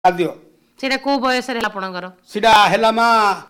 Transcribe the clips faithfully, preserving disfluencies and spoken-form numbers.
ଖାଦ୍ୟ ସେଇଟା କୋଉ ବୟସରେ ହେଲା ଆପଣଙ୍କର? ସେଟା ହେଲା ମା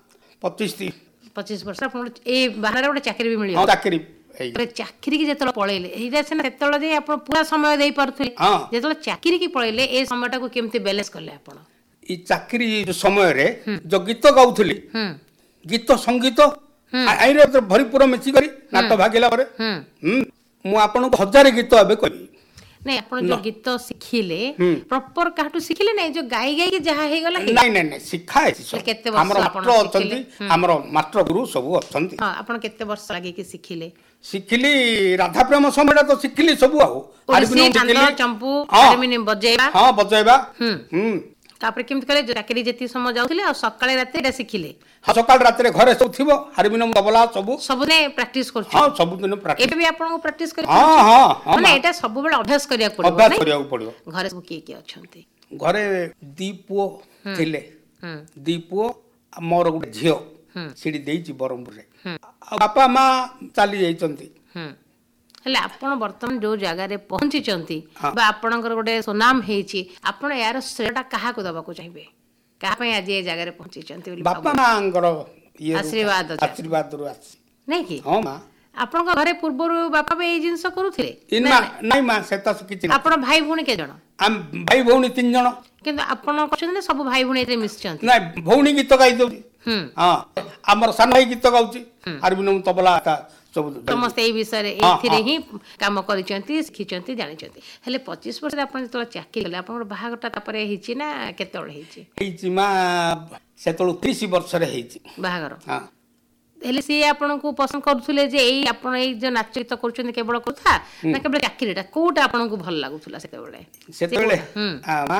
ପଚିଶ ପଚିଶ ବର୍ଷ ଆପଣ ଏ ବାହାରେ ଗୋଟେ ଚାକିରି ବି ହଁ ମିଳିବ। ଚାକିରି ହେଇ ଚାକିରି କି ଯେତେବେଳେ ପଳେଇଲେ ଏଇଟା ସିନା ସେତେବେଳେ ଯାଇ ଆପଣ ପୁରା ସମୟ ଦେଇ ପାରୁଥିଲେ, ହଁ ଯେତେବେଳେ ଚାକିରି କି ପଳେଇଲେ ଏ ସମୟଟାକୁ କେମିତି ବାଲାନ୍ସ କଲେ ଆପଣ? ଇ ଚାକିରି ସମୟରେ ଯୋଉ ଗୀତ ଗାଉଥିଲି, ହୁଁ ଗୀତ ସଙ୍ଗୀତ ହୁଁ ଆଇରେ ଭରିପୁର ମିଶିକରି ନାଟ ଭାଗିଲା ପରେ ହୁଁ ହୁଁ ମୁଁ ଆପଣଙ୍କୁ ହଜାରେ ଗୀତ ଏବେ କହିବି। ନାଇଁ ଆପଣ ଯୋଉ ଗୀତ ଶିଖିଲେ ହୁଁ ପ୍ରପର କାହାଠୁ ଶିଖିଲେ? ନାଇଁ ଯୋଉ ଗାଇ ଗାଇକି ଯାହା ହେଇଗଲା ହେଇଗଲା? ନାଇଁ ନାଇଁ ନାଇଁ ଶିଖା ହେଇଛି ସବୁ। କେତେ ବର୍ଷ ଆମର ଆପଣ ମାଷ୍ଟର ଶିଖିଲେ? ଅଛନ୍ତି, ଆମର ମାଷ୍ଟର ଗୁରୁ ସବୁ ଅଛନ୍ତି। ହଁ ଆପଣ କେତେ ବର୍ଷ ଲାଗିକି ଶିଖିଲେ? ଶିଖିଲି ରାଧାପ୍ରେମ ସମୟଟା ତ ଶିଖିଲି ସବୁ ଆଉ ଓଡିଶୀ, ହାରମୋନିୟମ ଚାନ୍ଦ, ଶିଖିଲି। ଚମ୍ପୁ, ହଁ ହାରମୋନିୟମ ବଜେଇବା। ହଁ ବଜେଇବା ହୁଁ ହୁଁ ତାପରେ କେମିତି କଲେ? ଚାକିରି ଯେତିକି ସମୟ ଯାଉଥିଲେ ଆଉ ସକାଳେ ରାତି ଏଟା ଶିଖିଲେ? ହଁ ସକାଳ ରାତିରେ ଘରେ ସବୁ ଥିବ ହାରମୋନିୟମ ତବଲା ସବୁ ସବୁଦିନ ପ୍ରାକ୍ଟିସ ହଁ କରୁଛନ୍ତି? ସବୁଦିନ ପ୍ରାକ୍ଟିସ। ଏବେ ବି ଆପଣଙ୍କୁ ପ୍ରାକ୍ଟିସ କରିବାକୁ ହଁ ପଡୁଛି? ହଁ ହଁ ମାନେ ମା ଏଇଟା ସବୁବେଳେ ଅଭ୍ୟାସ କରିବାକୁ ପଡିବ ଅଭ୍ୟାସ ନାଇଁ? କରିବାକୁ ପଡିବ। ଘରେ ସବୁ କିଏ କିଏ ଅଛନ୍ତି? ଘରେ ଦି ପୁଅ ଥିଲେ, ହୁଁ ଦି ପୁଅ ଆଉ ମୋର ଗୋଟେ ଝିଅ ହୁଁ ସେଠି ଦେଇଛି ବ୍ରହ୍ମପୁରରେ। ହୁଁ ଆଉ ବାପା ମା ଚାଲି ଯାଇଛନ୍ତି। ହୁଁ ହେଲେ ଆପଣ ବର୍ତ୍ତମାନ ଯୋଉ ଜାଗାରେ ପହଞ୍ଚିଛନ୍ତି ହଁ ବା ଆପଣଙ୍କର ଗୋଟେ ସୁନାମ ହେଇଛି, ଆପଣ ଏହାର ଶ୍ରେୟଟା କାହାକୁ ଦବାକୁ ଚାହିଁବେ? କାହା ପାଇଁ ଆଜି ଏ ଜାଗାରେ ପହଞ୍ଚିଛନ୍ତି ବୋଲି ବାପା ଭାବୁଛନ୍ତି? ମାଙ୍କର ଇଏ ଆଶୀର୍ବାଦ ଅଛି ଆଶୀର୍ବାଦରୁ ଆସିଛି। ନାଇଁ କି? ହଁ ମା ଆପଣଙ୍କ ଘରେ ପୂର୍ବରୁ ବାପା ବି ଏଇ ଜିନିଷ କରୁଥିଲେ? ଇନ୍ ନା ମା ନାଇଁ? ନାଇଁ ମା ସେଟା କିଛି ନାହିଁ। ଆପଣ ଭାଇ ଭଉଣୀ କେତେ ଜଣ? ଆମେ ଭାଇ ଭଉଣୀ ତିନି ଜଣ। କିନ୍ତୁ ଆପଣ କହୁଛନ୍ତି ନା ସବୁ ଭାଇ ଭଉଣୀ ଏଥିରେ ମିଶିଛନ୍ତି? ନାଇଁ ଭଉଣୀ ଗୀତ ଗାଇ ଦଉଛି। ହୁଁ ହଁ ଆମର ସାନ ଭାଇ ଗୀତ ଗାଉଛି, ହୁଁ। ହାରମୋନିୟମ ତବଲା ଏକା ସବୁ ଧରିଛି। ସମସ୍ତେ ଏଇ ବିଷୟରେ ହଁ, ଏଇଥିରେ ହଁ। ହିଁ କାମ କରିଛନ୍ତି, ଶିଖିଛନ୍ତି, ଜାଣିଛନ୍ତି। ହେଲେ ପଚିଶ ବର୍ଷରେ ଆପଣ ଯେତେବେଳେ ଚାକିରି କଲେ ଆପଣଙ୍କର ବାହାଘରଟା ତାପରେ ହେଇଛି ନା କେତେବେଳେ ହେଇଛି ହେଇଛି ମା ସେତେବେଳୁ ତିରିଶ ବର୍ଷରେ ହେଇଛି ବାହାଘର? ହଁ। ହେଲେ ସିଏ ଆପଣଙ୍କୁ ପସନ୍ଦ କରୁଥିଲେ ଯେ ଏଇ ଆପଣ ଏଇ ଯୋଉ ନାଚ ଗୀତ କରୁଛନ୍ତି କେବଳ କଥା, ନା କେବଳ ଚାକିରିଟା କୋଉଟା ଆପଣଙ୍କୁ ଭଲ ଲାଗୁଥିଲା ସେତେବେଳେ? ସେତେବେଳେ ହୁଁ ଆ, ମା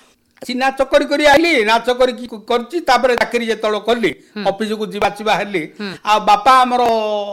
ସେ ନାଚ କରି କରି ଆଇଲି, ନାଚ କରିକି କରିଛି, ତାପରେ ଚାକିରି ଯେତେବେଳେ କଲି ଅଫିସକୁ ଯିବା ଆସିବା ହେଲି। ହୁଁ ଆଉ ବାପା ଆମର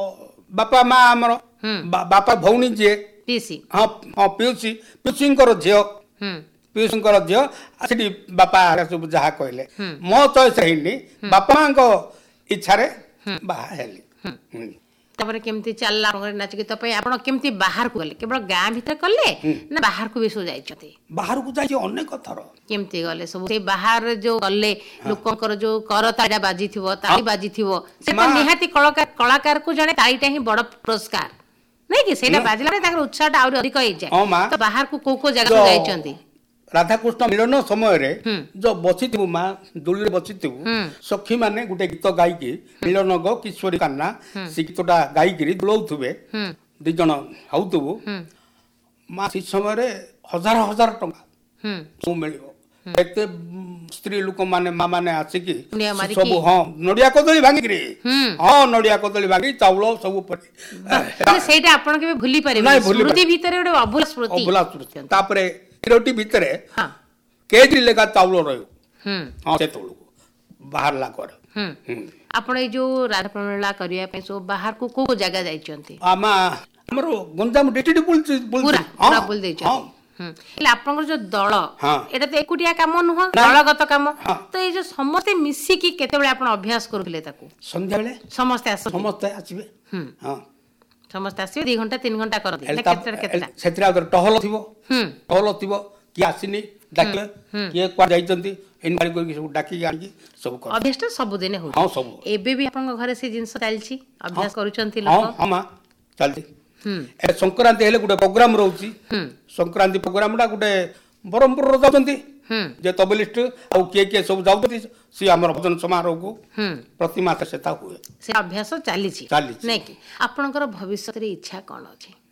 ବାପା ମା ଆମର ହୁଁ ବା- ବାପା ଭଉଣୀ ଯିଏ ପିଇସି ହଁ ହଁ ପିଉସୀ ପିଉସୀଙ୍କର ଝିଅ ହୁଁ ପିଉସୀଙ୍କର ଝିଅ ସେଠି ବାପା ସବୁ ଯାହା କହିଲେ ହୁଁ ମୋ ଚଏସ୍ ହେଇନି, ବାପା ମାଙ୍କ ଇଚ୍ଛାରେ ବାହା ହେଲି। ହୁଁ। ତାପରେ କେମିତି ଚାଲିଲା ଆପଣଙ୍କର ନାଚ ଗୀତ ପାଇଁ? ଆପଣ କେମିତି ବାହାରକୁ ଗଲେ? କେବଳ ଗାଁ ଭିତରେ କଲେ ନା ବାହାରକୁ ବି ସବୁ ଯାଇଛନ୍ତି? ବାହାରକୁ ଯାଇଛି ଅନେକ ଥର। କେମିତି ଗଲେ ସବୁ? ସେଇ ବାହାରେ ଯୋଉ ଗଲେ ଲୋକଙ୍କର ଯୋଉ କରତାଳିଟା ବାଜିଥିବ, ତାଳି ବାଜିଥିବ, ସେ ତ ମା ନିହାତି କଳାକାର କଳାକାରକୁ ଜଣେ ତାଳିଟା ହିଁ ବଡ ପୁରସ୍କାର ନାଇଁ କି? ସେଇଟା ବାଜିଲା ମାନେ ତାଙ୍କର ଉତ୍ସାହଟା ଆହୁରି ଅଧିକ ହେଇଯାଏ। ହଁ ମା ତ ବାହାରକୁ କୋଉ କୋଉ ଜାଗା ଯୋଉ ଯାଇଛନ୍ତି? ରାଧାକୃଷ୍ଣ ମିଳନ ସମୟରେ ହୁଁ ଯୋଉ ବସିଥିବୁ ମା ଦୋଳିରେ ବସିଥିବୁ, ହୁଁ ସଖୀ ମାନେ ଗୋଟେ ଗୀତ ଗାଇକି ମିଳନ ଗ କିଶୋରୀ କାହ୍ନା ସେ ଗୀତଟା ଗାଇକିରି ଦୋଳଉଥିବେ, ହୁଁ ଦି ଜଣ ହଉଥିବୁ ହୁଁ ମା ସେ ସମୟରେ ହଜାର ହଜାର ଟଙ୍କା ହୁଁ ସବୁ ମିଳିବ। ଏତେ ସ୍ତ୍ରୀ ଲୋକମାନେ ମା ମାନେ ଆସିକି ମୁଣ୍ଡିଆ ସେ ମାରିକି? ସବୁ ହଁ ନଡିଆ କଦଳୀ ଭାଙ୍ଗିକିରି ହୁଁ ହଁ ନଡିଆ କଦଳୀ ଭାଙ୍ଗି ଚାଉଳ ସବୁ ପରି ହେଲେ ସେଇଟା ଆପଣ କେବେ ଭୁଲି ପାରିବେନି? ନାଇଁ, ଭୁଲି ସ୍ମୃତି ପାରିବିନି। ଭିତରେ ଗୋଟେ ଅଭୁଲା ସ୍ମୃତି। ଅଭୁଲା ସ୍ମୃତି। ତାପରେ କ୍ଷୀରଟି ଭିତରେ ହଁ କେଜି ଲେଖା ଚାଉଳ ରହିବ। ହୁଁ ହଁ ସେତେବେଳକୁ ବାହାରିଲା ପରେ ହୁଁ ହୁଁ। ଆପଣ ଏଇ ଯୋଉ ରାଧା ପ୍ରମିଳା କରିବା ପାଇଁ ସବୁ ବାହାରକୁ କୋଉ କୋଉ ଜାଗା ଯାଇଛନ୍ତି? ଆମା ଆମର ଗଞ୍ଜାମ ଡିଟିଡି ବୁଲିଛି ବୁଲିଛି ପୁରା ହଁ ପୁରା ବୁଲି ହଁ ଦେଇଛନ୍ତି? ହୁଁ ହେଲେ ଆପଣଙ୍କର ଯୋଉ ଦଳ, ହଁ। ଏଇଟା ତ ଏକୁଟିଆ କାମ ନୁହଁ, ନାଇଁ। ଦଳଗତ କାମ। ହଁ। ତ ଏଇ ଯୋଉ ସମସ୍ତେ ମିଶିକି କେତେବେଳେ ଆପଣ ଅଭ୍ୟାସ କରୁଥିଲେ ତାକୁ? ସନ୍ଧ୍ୟାବେଳେ ସମସ୍ତେ ଆସନ୍ତି? ସମସ୍ତେ ଆସିବେ। ହୁଁ ହଁ ସମସ୍ତେ ଆସିବେ, ଦି ଘଣ୍ଟା ତିନି ଘଣ୍ଟା କରନ୍ତି ହେଲେ ନା ତା- କେତେଟା କେତେଟା? ସେଥିରେ ଆଉ ଟହଲ ଥିବ, ହୁଁ ଟହଲ ଥିବ, କିଏ ଆସିନି ଡାକିଲେ, ହୁଁ। କିଏ କୁଆଡେ ଯାଇଛନ୍ତି ଇନଭାଇଟ୍ କରିକି ସବୁ ଡାକିକି ଆଣିକି ସବୁ କର। ଅଭ୍ୟାସଟା ସବୁଦିନ ହଁ ହଉଛି? ସବୁ ଏବେ ବି ଆପଣଙ୍କ ଘରେ ସେ ଜିନିଷ ଚାଲିଛି, ଅଭ୍ୟାସ କରୁଛନ୍ତି ହଁ ଲୋକ? ହଁ ମା ଚାଲିଛି। ହୁଁ ଏ ସଂକ୍ରାନ୍ତି ହେଲେ ଗୋଟେ ପ୍ରୋଗ୍ରାମ ରହୁଛି, ହୁଁ ସଂକ୍ରାନ୍ତି ପ୍ରୋଗ୍ରାମଟା ଗୋଟେ ବ୍ରହ୍ମପୁରର ଯାଉଛନ୍ତି ହୁଁ ଯେ ତବଲିଷ୍ଟ ଆଉ କିଏ କିଏ ସବୁ ଯାଉଛନ୍ତି, ସିଏ ଆମର ଭଜନ ସମାରୋହକୁ ହୁଁ ପ୍ରତି ମାସ ସେଟା ହୁଏ। ସେ ଅଭ୍ୟାସ ଚାଲିଛି ଚାଲିଛି। ନାଇଁ କି? ଆପଣଙ୍କର ଭବିଷ୍ୟତରେ ଇଚ୍ଛା କଣ ଅଛି?